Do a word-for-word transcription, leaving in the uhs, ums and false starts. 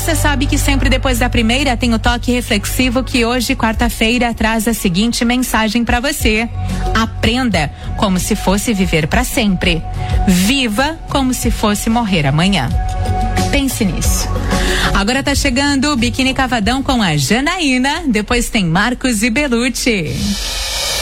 você sabe que sempre depois da primeira tem o toque reflexivo que hoje, quarta-feira, traz a seguinte mensagem para você: aprenda como se fosse viver para sempre. Viva como se fosse morrer amanhã. Pense nisso. Agora tá chegando o Biquíni Cavadão com a Janaína, depois tem Marcos e Belucci.